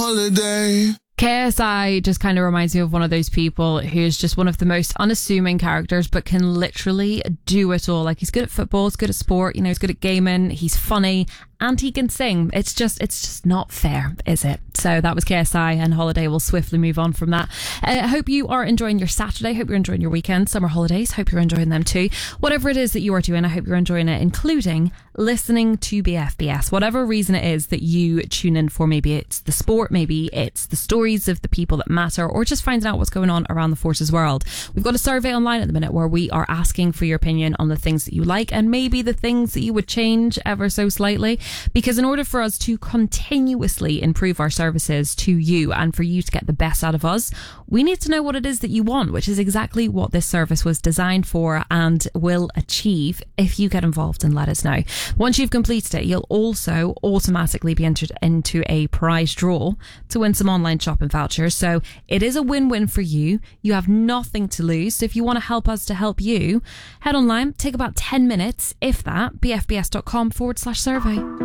holiday. KSI just kind of reminds me of one of those people who's just one of the most unassuming characters, but can literally do it all. Like, he's good at football, he's good at sport, you know, he's good at gaming, he's funny, and he can sing. It's just not fair, is it? So that was KSI and Holiday. We'll swiftly move on from that. I hope you are enjoying your Saturday. Hope you're enjoying your weekend, summer holidays. Hope you're enjoying them too. Whatever it is that you are doing, I hope you're enjoying it, including listening to BFBS. Whatever reason it is that you tune in for, maybe it's the sport, maybe it's the stories of the people that matter, or just finding out what's going on around the Forces world. We've got a survey online at the minute where we are asking for your opinion on the things that you like and maybe the things that you would change ever so slightly. Because in order for us to continuously improve our services to you and for you to get the best out of us, we need to know what it is that you want, which is exactly what this service was designed for and will achieve if you get involved and let us know. Once you've completed it, you'll also automatically be entered into a prize draw to win some online shopping vouchers. So it is a win-win for you. You have nothing to lose. So if you want to help us to help you, head online, take about 10 minutes, if that, bfbs.com/survey.